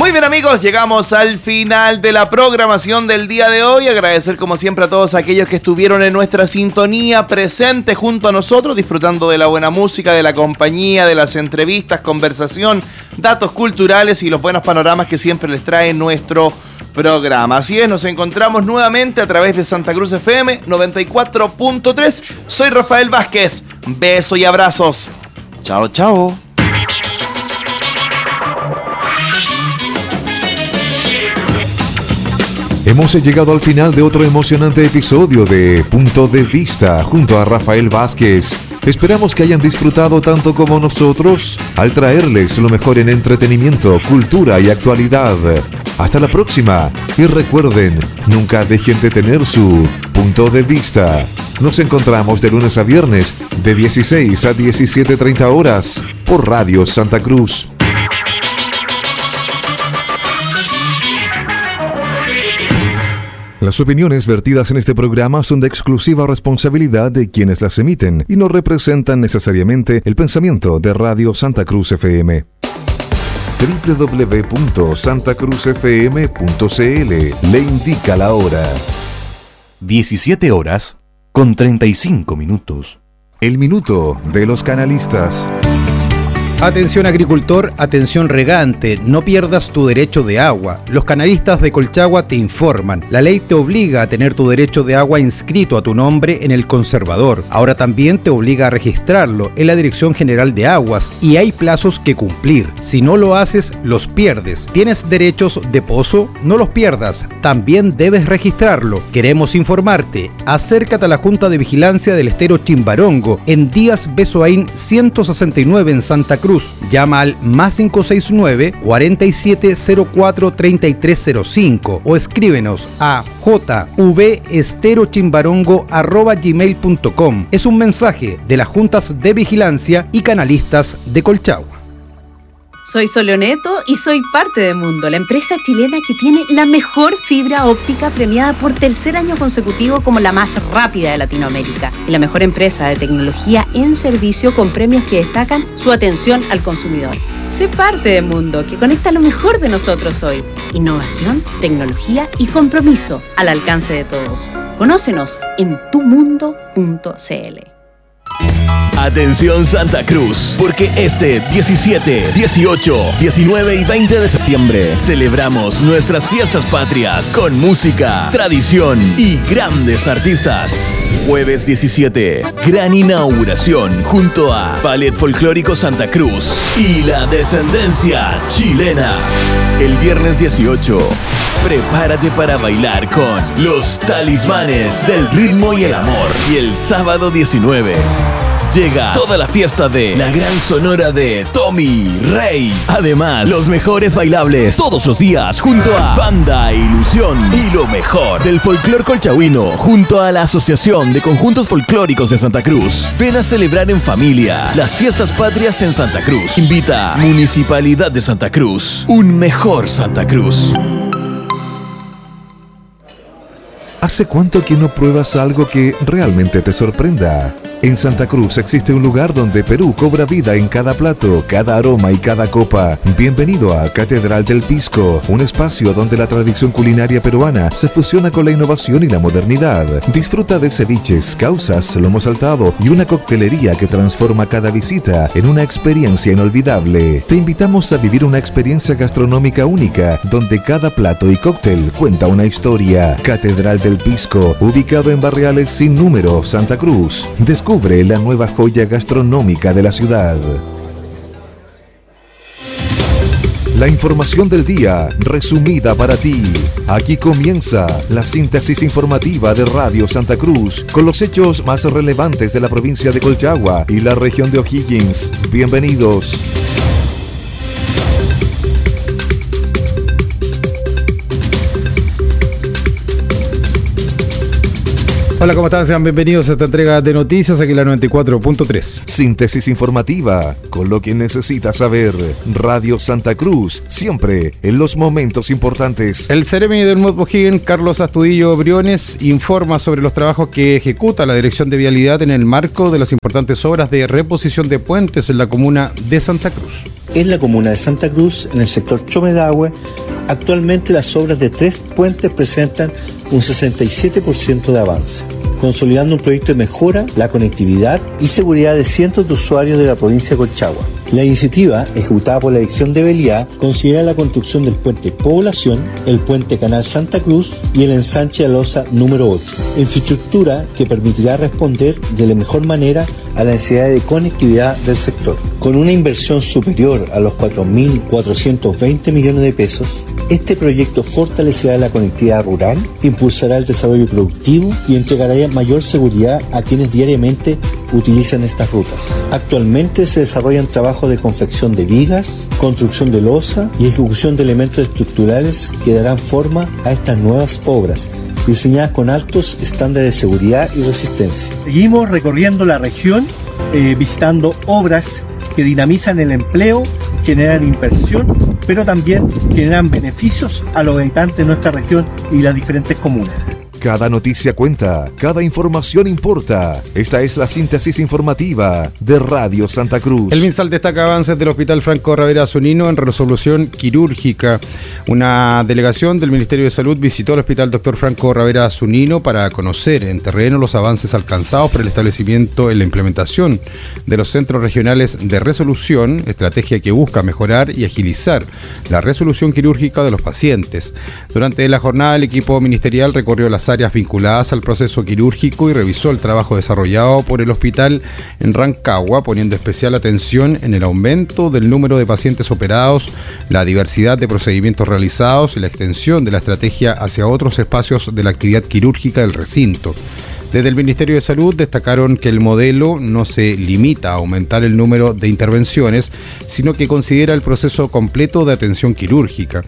Muy bien, amigos, llegamos al final de la programación del día de hoy. Agradecer como siempre a todos aquellos que estuvieron en nuestra sintonía, presentes junto a nosotros, disfrutando de la buena música, de la compañía, de las entrevistas, conversación, datos culturales y los buenos panoramas que siempre les trae nuestro programa. Así es, nos encontramos nuevamente a través de Santa Cruz FM 94.3. Soy Rafael Vázquez. Besos y abrazos. Chao, chao. Hemos llegado al final de otro emocionante episodio de Punto de Vista junto a Rafael Vázquez. Esperamos que hayan disfrutado tanto como nosotros al traerles lo mejor en entretenimiento, cultura y actualidad. Hasta la próxima y recuerden, nunca dejen de tener su punto de vista. Nos encontramos de lunes a viernes de 16 a 17:30 horas por Radio Santa Cruz. Las opiniones vertidas en este programa son de exclusiva responsabilidad de quienes las emiten y no representan necesariamente el pensamiento de Radio Santa Cruz FM. www.santacruzfm.cl le indica la hora. 17 horas con 35 minutos. El minuto de los canalistas. Atención agricultor, atención regante, no pierdas tu derecho de agua. Los canalistas de Colchagua te informan. La ley te obliga a tener tu derecho de agua inscrito a tu nombre en el conservador. Ahora también te obliga a registrarlo en la Dirección General de Aguas y hay plazos que cumplir. Si no lo haces, los pierdes. ¿Tienes derechos de pozo? No los pierdas. También debes registrarlo. Queremos informarte. Acércate a la Junta de Vigilancia del Estero Chimbarongo en Díaz Besoaín 169 en Santa Cruz. Llama al +569 4704 3305 o escríbenos a jvesterochimbarongo@gmail.com. Es un mensaje de las Juntas de Vigilancia y Canalistas de Colchagua. Soy Soloneto y soy parte de Mundo, la empresa chilena que tiene la mejor fibra óptica premiada por tercer año consecutivo como la más rápida de Latinoamérica y la mejor empresa de tecnología en servicio con premios que destacan su atención al consumidor. Sé parte de Mundo, que conecta lo mejor de nosotros hoy. Innovación, tecnología y compromiso al alcance de todos. Conócenos en tumundo.cl. Atención Santa Cruz, porque este 17, 18, 19 y 20 de septiembre celebramos nuestras fiestas patrias con música, tradición y grandes artistas. Jueves 17, gran inauguración junto a Ballet Folclórico Santa Cruz y la Descendencia Chilena. El viernes 18, prepárate para bailar con los Talismanes del Ritmo y el Amor. Y el sábado 19, llega toda la fiesta de la gran sonora de Tommy Rey. Además, los mejores bailables todos los días junto a Banda Ilusión y lo mejor del folclor colchagüino junto a la Asociación de Conjuntos Folclóricos de Santa Cruz. Ven a celebrar en familia las fiestas patrias en Santa Cruz. Invita Municipalidad de Santa Cruz. Un mejor Santa Cruz. ¿Hace cuánto que no pruebas algo que realmente te sorprenda? En Santa Cruz existe un lugar donde Perú cobra vida en cada plato, cada aroma y cada copa. Bienvenido a Catedral del Pisco, un espacio donde la tradición culinaria peruana se fusiona con la innovación y la modernidad. Disfruta de ceviches, causas, lomo saltado y una coctelería que transforma cada visita en una experiencia inolvidable. Te invitamos a vivir una experiencia gastronómica única, donde cada plato y cóctel cuenta una historia. Catedral del Pisco, ubicado en Barriales Sin Número, Santa Cruz. Descubre la nueva joya gastronómica de la ciudad. La información del día, resumida para ti. Aquí comienza la síntesis informativa de Radio Santa Cruz, con los hechos más relevantes de la provincia de Colchagua y la región de O'Higgins. Bienvenidos. Hola, ¿cómo están? Sean bienvenidos a esta entrega de noticias aquí en la 94.3. Síntesis informativa, con lo que necesitas saber. Radio Santa Cruz, siempre en los momentos importantes. El Ceremi del Motbojín, Carlos Astudillo Briones, informa sobre los trabajos que ejecuta la Dirección de Vialidad en el marco de las importantes obras de reposición de puentes en la comuna de Santa Cruz. En la comuna de Santa Cruz, en el sector Chomedahue, actualmente las obras de 3 puentes presentan un 67% de avance, consolidando un proyecto de mejora, la conectividad y seguridad de cientos de usuarios de la provincia de Colchagua. La iniciativa, ejecutada por la Dirección de Vialidad, considera la construcción del puente Población, el puente Canal Santa Cruz y el ensanche de Losa número 8, infraestructura que permitirá responder de la mejor manera a la necesidad de conectividad del sector. Con una inversión superior a los 4.420 millones de pesos, este proyecto fortalecerá la conectividad rural, impulsará el desarrollo productivo y entregará mayor seguridad a quienes diariamente utilizan estas rutas. Actualmente se desarrollan trabajos de confección de vigas, construcción de losa y ejecución de elementos estructurales que darán forma a estas nuevas obras, diseñadas con altos estándares de seguridad y resistencia. Seguimos recorriendo la región, visitando obras que dinamizan el empleo, generan inversión, pero también generan beneficios a los habitantes de nuestra región y las diferentes comunas. Cada noticia cuenta, cada información importa. Esta es la síntesis informativa de Radio Santa Cruz. El MinSal destaca avances del Hospital Franco Ravera Zunino en resolución quirúrgica. Una delegación del Ministerio de Salud visitó el Hospital Dr. Franco Ravera Zunino para conocer en terreno los avances alcanzados por el establecimiento en la implementación de los centros regionales de resolución, estrategia que busca mejorar y agilizar la resolución quirúrgica de los pacientes. Durante la jornada, el equipo ministerial recorrió las áreas vinculadas al proceso quirúrgico y revisó el trabajo desarrollado por el hospital en Rancagua, poniendo especial atención en el aumento del número de pacientes operados, la diversidad de procedimientos realizados y la extensión de la estrategia hacia otros espacios de la actividad quirúrgica del recinto. Desde el Ministerio de Salud destacaron que el modelo no se limita a aumentar el número de intervenciones, sino que considera el proceso completo de atención quirúrgica.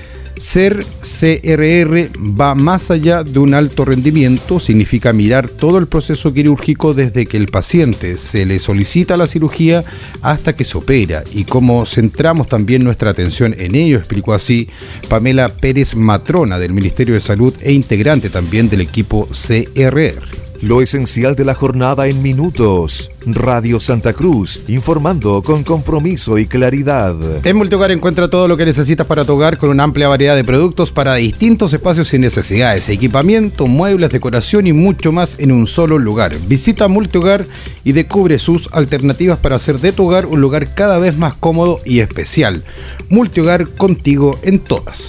Ser CRR va más allá de un alto rendimiento, significa mirar todo el proceso quirúrgico desde que el paciente se le solicita la cirugía hasta que se opera, y como centramos también nuestra atención en ello, explicó así Pamela Pérez, matrona del Ministerio de Salud e integrante también del equipo CRR. Lo esencial de la jornada en minutos. Radio Santa Cruz, informando con compromiso y claridad. En Multihogar encuentra todo lo que necesitas para tu hogar con una amplia variedad de productos para distintos espacios y necesidades, equipamiento, muebles, decoración y mucho más en un solo lugar. Visita Multihogar y descubre sus alternativas para hacer de tu hogar un lugar cada vez más cómodo y especial. Multihogar, contigo en todas.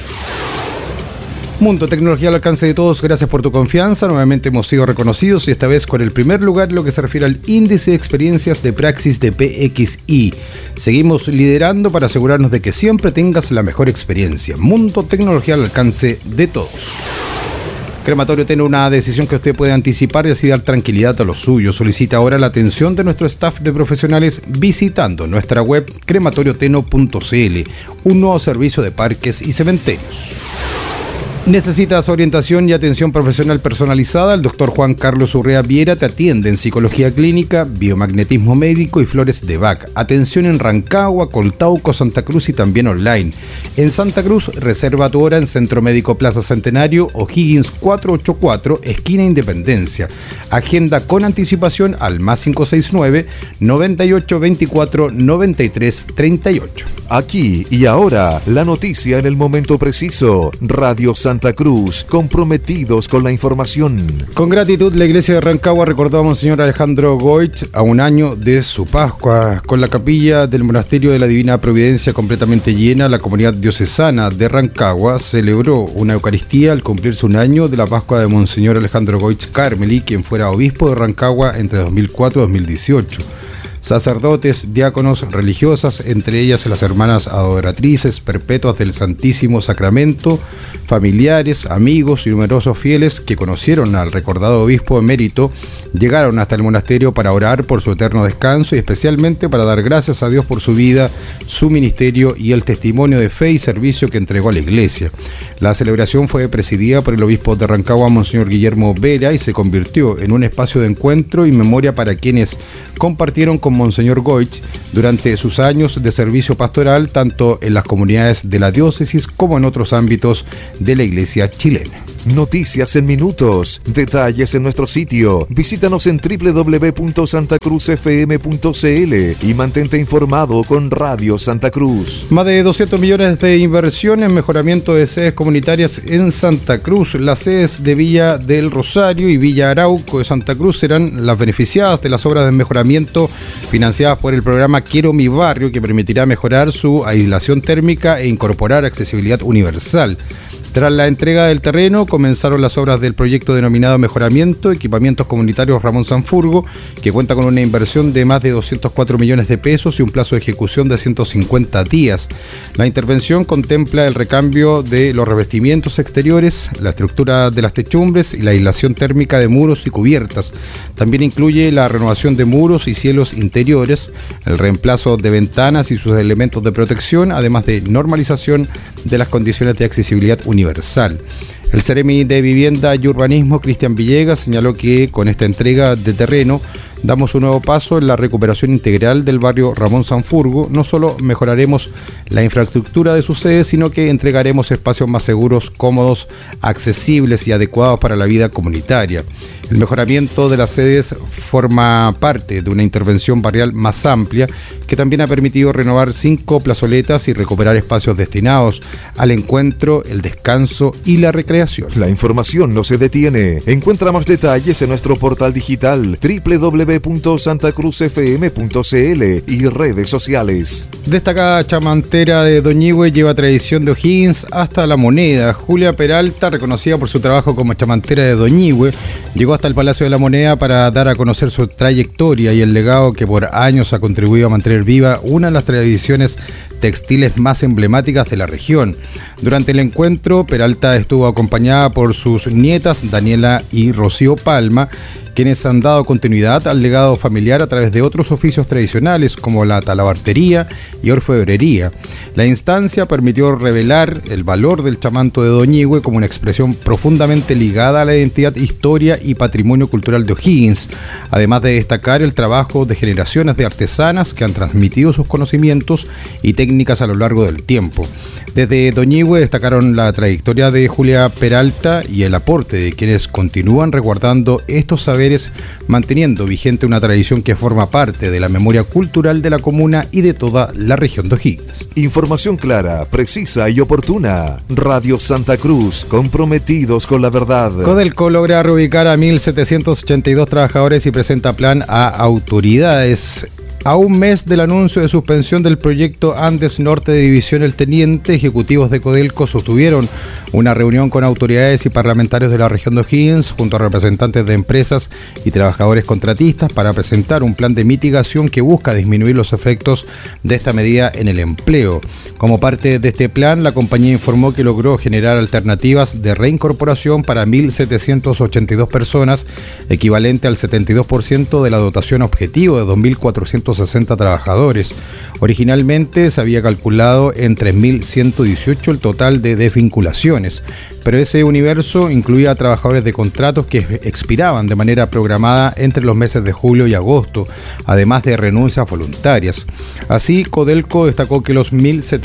Mundo Tecnología al alcance de todos, gracias por tu confianza. Nuevamente hemos sido reconocidos y esta vez con el primer lugar en lo que se refiere al índice de experiencias de Praxis de PXI. Seguimos liderando para asegurarnos de que siempre tengas la mejor experiencia. Mundo Tecnología al alcance de todos. Crematorio tiene una decisión que usted puede anticipar y así dar tranquilidad a los suyos. Solicita ahora la atención de nuestro staff de profesionales visitando nuestra web crematorioteno.cl, un nuevo servicio de parques y cementerios. ¿Necesitas orientación y atención profesional personalizada? El Dr. Juan Carlos Urrea Viera te atiende en psicología clínica, biomagnetismo médico y flores de Bach. Atención en Rancagua, Coltauco, Santa Cruz y también online. En Santa Cruz, reserva tu hora en Centro Médico Plaza Centenario, O'Higgins 484, esquina Independencia. Agenda con anticipación al más 569 98 24 93 38. Aquí y ahora, la noticia en el momento preciso. Radio Santa Cruz, comprometidos con la información. Con gratitud, la iglesia de Rancagua recordó a Monseñor Alejandro Goich a un año de su Pascua. Con la capilla del Monasterio de la Divina Providencia completamente llena, la comunidad diocesana de Rancagua celebró una Eucaristía al cumplirse un año de la Pascua de Monseñor Alejandro Goich Carmeli, quien fuera obispo de Rancagua entre 2004 y 2018. sacerdotes, diáconos, religiosas, entre ellas las hermanas adoratrices perpetuas del Santísimo Sacramento, familiares, amigos y numerosos fieles que conocieron al recordado obispo emérito, llegaron hasta el monasterio para orar por su eterno descanso y especialmente para dar gracias a Dios por su vida, su ministerio y el testimonio de fe y servicio que entregó a la Iglesia. La celebración fue presidida por el obispo de Rancagua, Monseñor Guillermo Vera, y se convirtió en un espacio de encuentro y memoria para quienes compartieron con Monseñor Goich durante sus años de servicio pastoral, tanto en las comunidades de la diócesis como en otros ámbitos de la Iglesia chilena. Noticias en minutos, detalles en nuestro sitio. Visítanos en www.santacruzfm.cl y mantente informado con Radio Santa Cruz. Más de 200 millones de inversión en mejoramiento de sedes comunitarias en Santa Cruz. Las sedes de Villa del Rosario y Villa Arauco de Santa Cruz serán las beneficiadas de las obras de mejoramiento financiadas por el programa Quiero mi barrio, que permitirá mejorar su aislación térmica e incorporar accesibilidad universal. Tras la entrega del terreno, comenzaron las obras del proyecto denominado Mejoramiento, Equipamientos Comunitarios Ramón Sanfurgo, que cuenta con una inversión de más de 204 millones de pesos y un plazo de ejecución de 150 días. La intervención contempla el recambio de los revestimientos exteriores, la estructura de las techumbres y la aislación térmica de muros y cubiertas. También incluye la renovación de muros y cielos interiores, el reemplazo de ventanas y sus elementos de protección, además de normalización de las condiciones de accesibilidad universal. El Seremi de Vivienda y Urbanismo, Cristian Villegas, señaló que con esta entrega de terreno damos un nuevo paso en la recuperación integral del barrio Ramón Sanfurgo. No solo mejoraremos la infraestructura de su sede, sino que entregaremos espacios más seguros, cómodos, accesibles y adecuados para la vida comunitaria. El mejoramiento de las sedes forma parte de una intervención barrial más amplia que también ha permitido renovar 5 plazoletas y recuperar espacios destinados al encuentro, el descanso y la recreación. La información no se detiene. Encuentra más detalles en nuestro portal digital www.santacruzfm.cl y redes sociales. Destacada chamantera de Doñihue lleva tradición de O'Higgins hasta La Moneda. Julia Peralta, reconocida por su trabajo como chamantera de Doñihue, llegó hasta el Palacio de la Moneda para dar a conocer su trayectoria y el legado que por años ha contribuido a mantener viva una de las tradiciones textiles más emblemáticas de la región. Durante el encuentro, Peralta estuvo acompañada por sus nietas Daniela y Rocío Palma, quienes han dado continuidad al legado familiar a través de otros oficios tradicionales como la talabartería y orfebrería. La instancia permitió revelar el valor del chamanto de Doñihue como una expresión profundamente ligada a la identidad, historia y patrimonio cultural de O'Higgins, además de destacar el trabajo de generaciones de artesanas que han transmitido sus conocimientos y técnicas a lo largo del tiempo. Desde Doñihue destacaron la trayectoria de Julia Peralta y el aporte de quienes continúan resguardando estos saberes, manteniendo vigente una tradición que forma parte de la memoria cultural de la comuna y de toda la región de O'Higgins. Información clara, precisa y oportuna. Radio Santa Cruz, comprometidos con la verdad. Codelco logra reubicar a 1.782 trabajadores y presenta plan a autoridades. A un mes del anuncio de suspensión del proyecto Andes Norte de División El Teniente, ejecutivos de Codelco sostuvieron una reunión con autoridades y parlamentarios de la región de O'Higgins junto a representantes de empresas y trabajadores contratistas para presentar un plan de mitigación que busca disminuir los efectos de esta medida en el empleo. Como parte de este plan, la compañía informó que logró generar alternativas de reincorporación para 1.782 personas, equivalente al 72% de la dotación objetivo de 2.460 trabajadores. Originalmente se había calculado en 3.118 el total de desvinculaciones, pero ese universo incluía a trabajadores de contratos que expiraban de manera programada entre los meses de julio y agosto, además de renuncias voluntarias. Así, Codelco destacó que los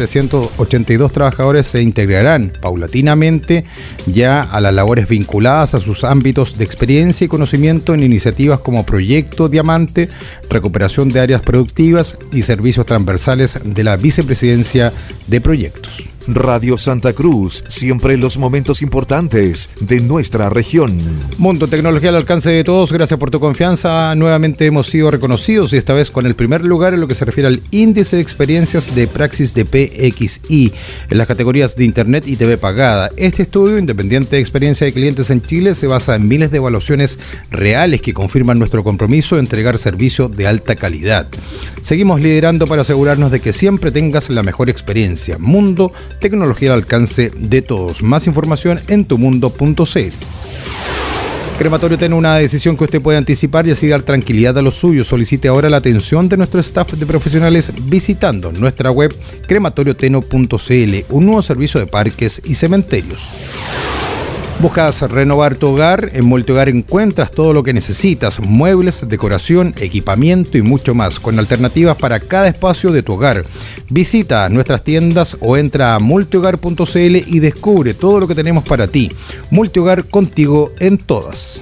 1.782 trabajadores se integrarán paulatinamente ya a las labores vinculadas a sus ámbitos de experiencia y conocimiento en iniciativas como Proyecto Diamante, recuperación de áreas productivas y servicios transversales de la Vicepresidencia de Proyectos. Radio Santa Cruz, siempre en los momentos importantes de nuestra región. Mundo Tecnología al alcance de todos, gracias por tu confianza. Nuevamente hemos sido reconocidos y esta vez con el primer lugar en lo que se refiere al índice de experiencias de praxis de PXI en las categorías de Internet y TV pagada. Este estudio independiente de experiencia de clientes en Chile se basa en miles de evaluaciones reales que confirman nuestro compromiso de entregar servicio de alta calidad. Seguimos liderando para asegurarnos de que siempre tengas la mejor experiencia. Mundo Tecnología al alcance de todos. Más información en tumundo.cl. Crematorio tiene una decisión que usted puede anticipar y así dar tranquilidad a los suyos. Solicite ahora la atención de nuestro staff de profesionales visitando nuestra web crematorioteno.cl, un nuevo servicio de parques y cementerios. ¿Buscas renovar tu hogar? En Multihogar encuentras todo lo que necesitas: muebles, decoración, equipamiento y mucho más, con alternativas para cada espacio de tu hogar. Visita nuestras tiendas o entra a multihogar.cl y descubre todo lo que tenemos para ti. Multihogar, contigo en todas.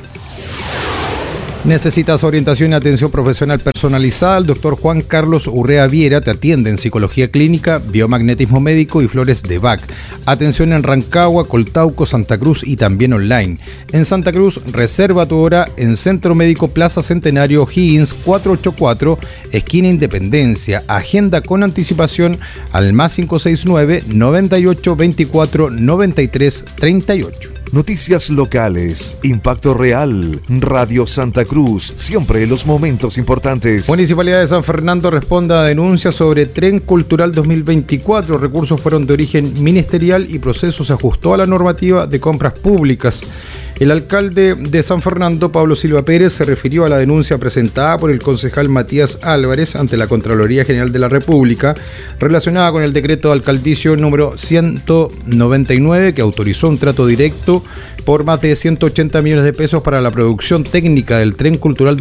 ¿Necesitas orientación y atención profesional personalizada? El doctor Juan Carlos Urrea Viera te atiende en psicología clínica, biomagnetismo médico y flores de Bach. Atención en Rancagua, Coltauco, Santa Cruz y también online. En Santa Cruz, reserva tu hora en Centro Médico Plaza Centenario Higgins 484, esquina Independencia. Agenda con anticipación al más 569 98 24 93 38. Noticias locales, impacto real, Radio Santa Cruz, siempre en los momentos importantes. Municipalidad de San Fernando responde a denuncias sobre Tren Cultural 2024. Recursos fueron de origen ministerial y proceso se ajustó a la normativa de compras públicas. El alcalde de San Fernando, Pablo Silva Pérez, se refirió a la denuncia presentada por el concejal Matías Álvarez ante la Contraloría General de la República relacionada con el decreto alcaldicio número 199 que autorizó un trato directo por más de 180 millones de pesos para la producción técnica del Tren Cultural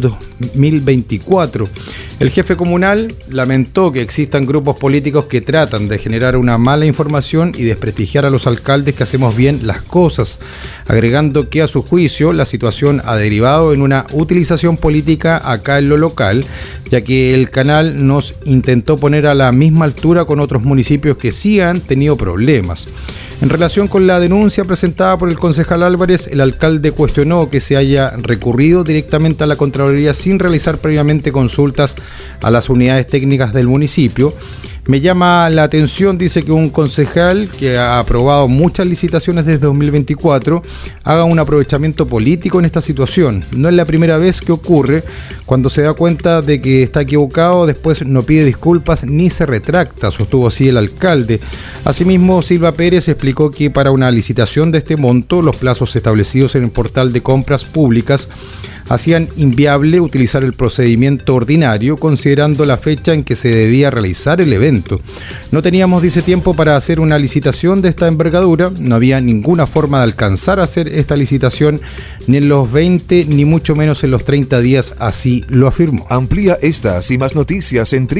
2024. El jefe comunal lamentó que existan grupos políticos que tratan de generar una mala información y desprestigiar a los alcaldes que hacemos bien las cosas, agregando que a su juicio la situación ha derivado en una utilización política acá en lo local, ya que el canal nos intentó poner a la misma altura con otros municipios que sí han tenido problemas. En relación con la denuncia presentada por el concejal Álvarez, el alcalde cuestionó que se haya recurrido directamente a la Contraloría sin realizar previamente consultas a las unidades técnicas del municipio. Me llama la atención, dice, que un concejal que ha aprobado muchas licitaciones desde 2024 haga un aprovechamiento político en esta situación. No es la primera vez que ocurre. Cuando se da cuenta de que está equivocado, después no pide disculpas ni se retracta, sostuvo así el alcalde. Asimismo, Silva Pérez explicó que para una licitación de este monto, los plazos establecidos en el portal de compras públicas hacían inviable utilizar el procedimiento ordinario, considerando la fecha en que se debía realizar el evento. No teníamos, dice, tiempo para hacer una licitación de esta envergadura, no había ninguna forma de alcanzar a hacer esta licitación ni en los 20 ni mucho menos en los 30 días, así lo afirmó. Amplía estas y más noticias en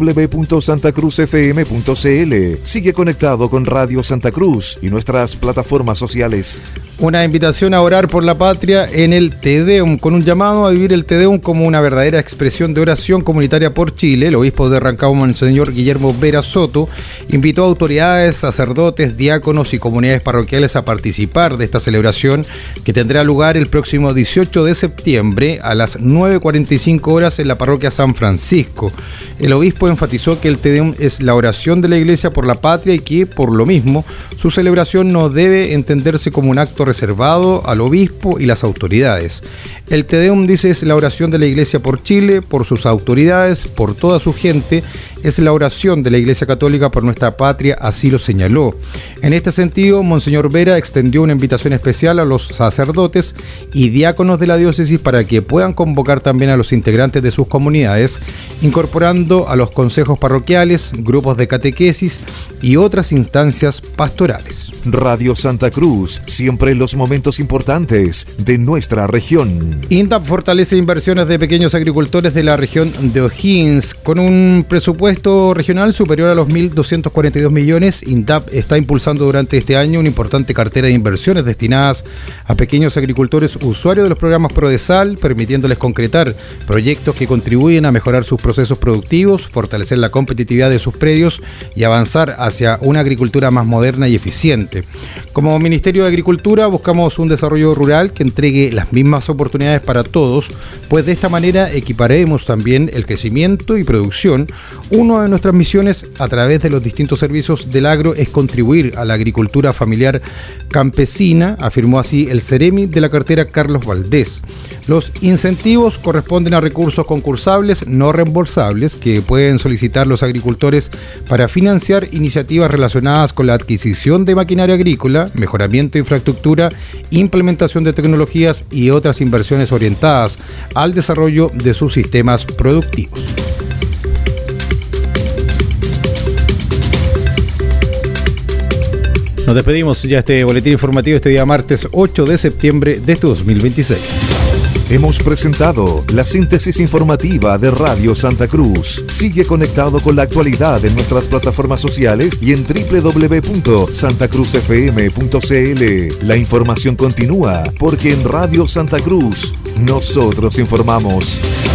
www.santacruzfm.cl. Sigue conectado con Radio Santa Cruz y nuestras plataformas sociales. Una invitación a orar por la patria en el Te Deum, con un llamado a vivir el Te Deum como una verdadera expresión de oración comunitaria por Chile. El obispo de Rancagua, Monseñor Guillermo Vera Soto, invitó a autoridades, sacerdotes, diáconos y comunidades parroquiales a participar de esta celebración que tendrá lugar el próximo 18 de septiembre a las 9:45 horas en la parroquia San Francisco. El obispo enfatizó que el Te Deum es la oración de la Iglesia por la patria y que, por lo mismo, su celebración no debe entenderse como un acto reservado al obispo y las autoridades. El Te Deum, dice, es la oración de la Iglesia por Chile, por sus autoridades, por toda su gente. Es la oración de la Iglesia Católica por nuestra patria, así lo señaló. En este sentido, Monseñor Vera extendió una invitación especial a los sacerdotes y diáconos de la diócesis para que puedan convocar también a los integrantes de sus comunidades, incorporando a los consejos parroquiales, grupos de catequesis y otras instancias pastorales. Radio Santa Cruz, siempre en los momentos importantes de nuestra región. INDAP fortalece inversiones de pequeños agricultores de la región de O'Higgins con un presupuesto presupuesto regional superior a los 1.242 millones, INDAP está impulsando durante este año una importante cartera de inversiones destinadas a pequeños agricultores usuarios de los programas Prodesal, permitiéndoles concretar proyectos que contribuyen a mejorar sus procesos productivos, fortalecer la competitividad de sus predios y avanzar hacia una agricultura más moderna y eficiente. Como Ministerio de Agricultura buscamos un desarrollo rural que entregue las mismas oportunidades para todos, pues de esta manera equiparemos también el crecimiento y producción. Una de nuestras misiones a través de los distintos servicios del agro es contribuir a la agricultura familiar campesina, afirmó así el Ceremi de la cartera Carlos Valdés. Los incentivos corresponden a recursos concursables no reembolsables que pueden solicitar los agricultores para financiar iniciativas relacionadas con la adquisición de maquinaria agrícola, mejoramiento de infraestructura, implementación de tecnologías y otras inversiones orientadas al desarrollo de sus sistemas productivos. Nos despedimos ya este boletín informativo este día martes 8 de septiembre de este 2026. Hemos presentado la síntesis informativa de Radio Santa Cruz. Sigue conectado con la actualidad en nuestras plataformas sociales y en www.santacruzfm.cl. La información continúa porque en Radio Santa Cruz nosotros informamos.